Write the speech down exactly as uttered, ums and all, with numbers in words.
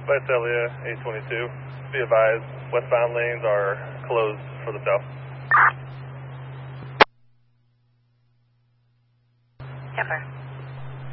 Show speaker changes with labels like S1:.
S1: Visalia eight twenty-two. Be advised, westbound lanes are closed for the south.
S2: Kemper.